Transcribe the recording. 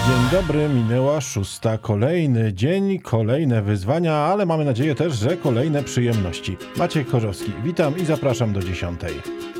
Dzień dobry, minęła 6. Kolejny dzień, kolejne wyzwania, ale mamy nadzieję też, że kolejne przyjemności. Maciej Korzowski, witam i zapraszam do 10.